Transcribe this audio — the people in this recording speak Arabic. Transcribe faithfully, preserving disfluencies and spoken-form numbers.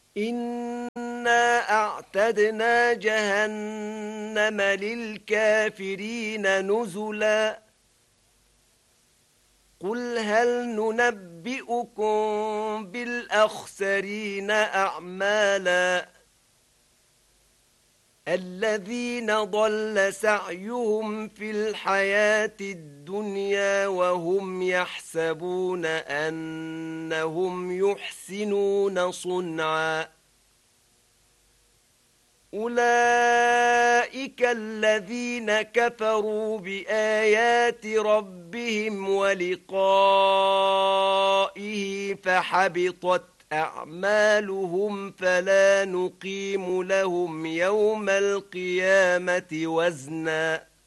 إنا أعتدنا جهنم للكافرين نزلا قل هل ننبئكم بالأخسرين أعمالا الذين ضل سعيهم في الحياة الدنيا وهم يحسبون أنهم يحسنون صنعا أولئك الذين كفروا بآيات ربهم ولقائه فحبطت أعمالهم فلا نقيم لهم يوم القيامة وزنا